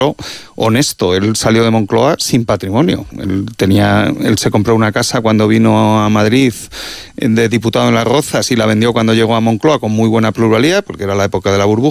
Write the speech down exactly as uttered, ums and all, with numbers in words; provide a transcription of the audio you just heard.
honesto. Él salió de Moncloa sin patrimonio. Él tenía, él se compró una casa cuando vino a Madrid de diputado en Las Rozas y la vendió cuando llegó a Moncloa con muy buena pluralidad, porque era la época de la burbuja.